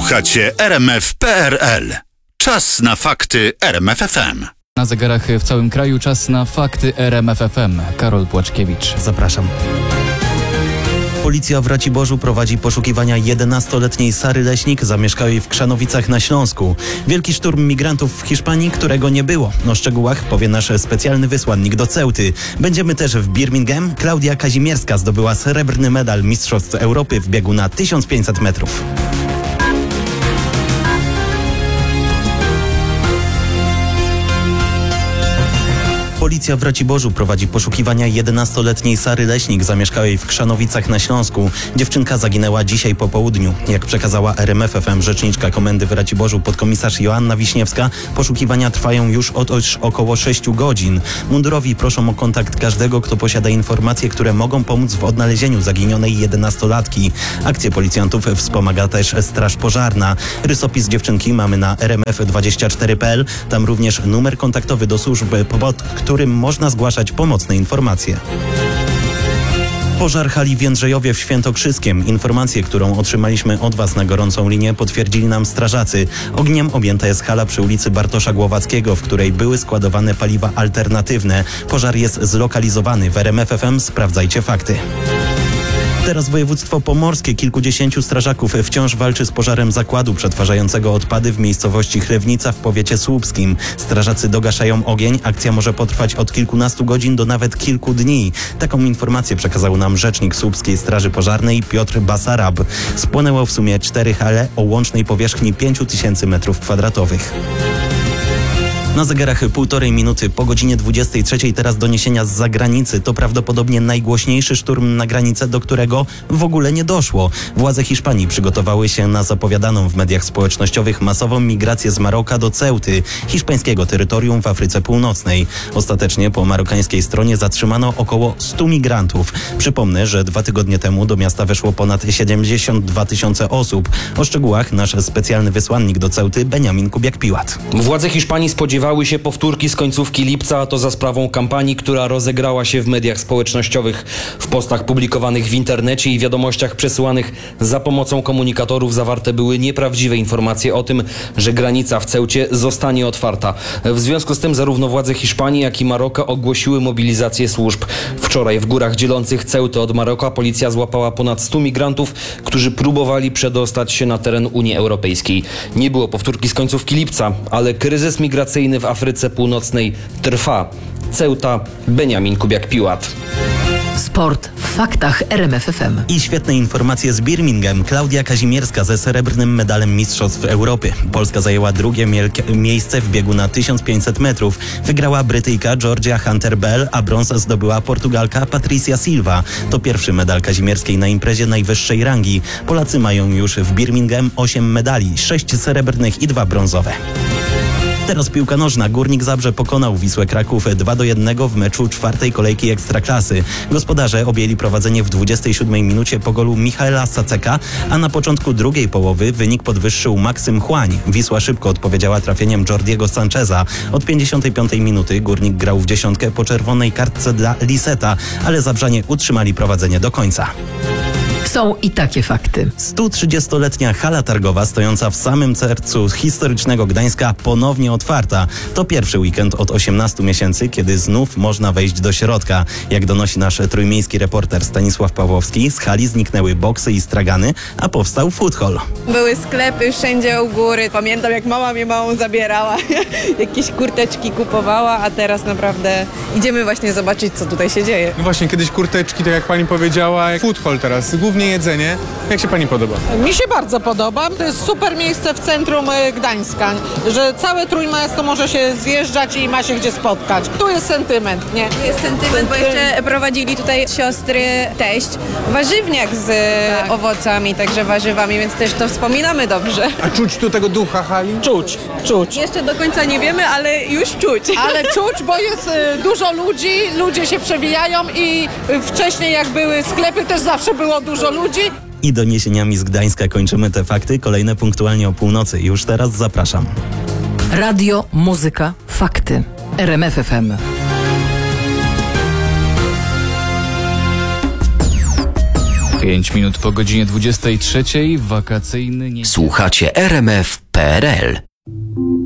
Słuchacie RMF.pl. Czas na fakty RMF FM. Na zegarach w całym kraju czas na fakty RMF FM. Karol Płaczkiewicz, zapraszam. Policja w Raciborzu prowadzi poszukiwania 11-letniej Sary Leśnik zamieszkałej w Krzanowicach na Śląsku. Wielki szturm migrantów w Hiszpanii, którego nie było. O szczegółach powie nasz specjalny wysłannik do Ceuty. Będziemy też w Birmingham. Klaudia Kazimierska zdobyła srebrny medal Mistrzostw Europy w biegu na 1500 metrów. Policja w Raciborzu prowadzi poszukiwania 11-letniej Sary Leśnik zamieszkałej w Krzanowicach na Śląsku. Dziewczynka zaginęła dzisiaj po południu. Jak przekazała RMF FM rzeczniczka komendy w Raciborzu podkomisarz Joanna Wiśniewska, poszukiwania trwają już od około 6 godzin. Mundurowi proszą o kontakt każdego, kto posiada informacje, które mogą pomóc w odnalezieniu zaginionej 11-latki. Akcję policjantów wspomaga też Straż Pożarna. Rysopis dziewczynki mamy na rmf24.pl. Tam również numer kontaktowy do służb, pod którym można zgłaszać pomocne informacje. Pożar hali w Jędrzejowie w Świętokrzyskiem. Informację, którą otrzymaliśmy od Was na gorącą linię, potwierdzili nam strażacy. Ogniem objęta jest hala przy ulicy Bartosza Głowackiego, w której były składowane paliwa alternatywne. Pożar jest zlokalizowany. W RMF FM sprawdzajcie fakty. Teraz województwo pomorskie. Kilkudziesięciu strażaków wciąż walczy z pożarem zakładu przetwarzającego odpady w miejscowości Chlewnica w powiecie słupskim. Strażacy dogaszają ogień. Akcja może potrwać od kilkunastu godzin do nawet kilku dni. Taką informację przekazał nam rzecznik Słupskiej Straży Pożarnej Piotr Basarab. Spłonęło w sumie 4 hale o łącznej powierzchni 5000 m2. Na zegarach 1,5 minuty po godzinie 23. Teraz doniesienia z zagranicy. To prawdopodobnie najgłośniejszy szturm na granicę, do którego w ogóle nie doszło. Władze Hiszpanii przygotowały się na zapowiadaną w mediach społecznościowych masową migrację z Maroka do Ceuty, hiszpańskiego terytorium w Afryce Północnej. Ostatecznie po marokańskiej stronie zatrzymano około 100 migrantów. Przypomnę, że 2 tygodnie temu do miasta weszło ponad 72 000 osób. O szczegółach nasz specjalny wysłannik do Ceuty Beniamin Kubiak-Piłat. Władze Hiszpanii spodziewały się powtórki z końcówki lipca, a to za sprawą kampanii, która rozegrała się w mediach społecznościowych. W postach publikowanych w internecie i wiadomościach przesyłanych za pomocą komunikatorów zawarte były nieprawdziwe informacje o tym, że granica w Ceucie zostanie otwarta. W związku z tym zarówno władze Hiszpanii, jak i Maroka ogłosiły mobilizację służb. Wczoraj w górach dzielących Ceutę od Maroka policja złapała ponad 100 migrantów, którzy próbowali przedostać się na teren Unii Europejskiej. Nie było powtórki z końcówki lipca, ale kryzys migracyjny w Afryce Północnej trwa. Ceuta, Beniamin Kubiak-Piłat. Sport w faktach RMF FM. I świetne informacje z Birmingham. Klaudia Kazimierska ze srebrnym medalem Mistrzostw Europy. Polska zajęła drugie miejsce w biegu na 1500 metrów. Wygrała Brytyjka Georgia Hunter-Bell, a brąz zdobyła Portugalka Patricia Silva. To pierwszy medal Kazimierskiej na imprezie najwyższej rangi. Polacy mają już w Birmingham 8 medali, 6 srebrnych i 2 brązowe. Teraz piłka nożna. Górnik Zabrze pokonał Wisłę Kraków 2-1 w meczu 4. kolejki Ekstraklasy. Gospodarze objęli prowadzenie w 27 minucie po golu Michaela Saceka, a na początku drugiej połowy wynik podwyższył Maksym Chłań. Wisła szybko odpowiedziała trafieniem Jordiego Sancheza. Od 55 minuty Górnik grał w dziesiątkę po czerwonej kartce dla Liseta, ale Zabrzanie utrzymali prowadzenie do końca. Są i takie fakty. 130-letnia hala targowa stojąca w samym sercu historycznego Gdańska ponownie otwarta. To pierwszy weekend od 18 miesięcy, kiedy znów można wejść do środka. Jak donosi nasz trójmiejski reporter Stanisław Pawłowski, z hali zniknęły boksy i stragany, a powstał food hall. Były sklepy wszędzie u góry. Pamiętam, jak mama mnie małą zabierała, jakieś kurteczki kupowała, a teraz naprawdę idziemy właśnie zobaczyć, co tutaj się dzieje. No właśnie, kiedyś kurteczki, tak jak pani powiedziała, food hall teraz, głównie jedzenie. Jak się pani podoba? Mi się bardzo podoba. To jest super miejsce w centrum Gdańska, że całe Trójmiasto może się zjeżdżać i ma się gdzie spotkać. Tu jest sentyment, nie? Jest sentyment, bo jeszcze prowadzili tutaj siostry teść warzywniak z owocami, także warzywami, więc też to wspominamy dobrze. A czuć tu tego ducha hali? Czuć. Jeszcze do końca nie wiemy, ale już czuć. Ale czuć, bo jest dużo ludzi, ludzie się przewijają i wcześniej jak były sklepy, też zawsze było dużo ludzi. I doniesieniami z Gdańska kończymy te fakty. Kolejne punktualnie o północy. Już teraz zapraszam. Radio, muzyka, fakty. RMF FM. 5 minut po godzinie 23, wakacyjny... Słuchacie RMF.pl.